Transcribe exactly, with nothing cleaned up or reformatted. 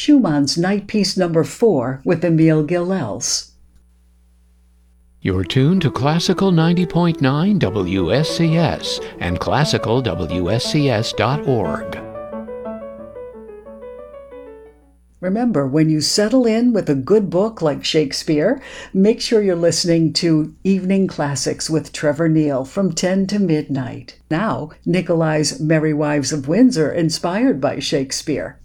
Schumann's Night Piece Number four with Emil Gilels. You're tuned to Classical ninety point nine W S C S and classical W S C S dot org. Remember, when you settle in with a good book like Shakespeare, make sure you're listening to Evening Classics with Trevor Neal from ten to midnight. Now, Nicolai's Merry Wives of Windsor, inspired by Shakespeare.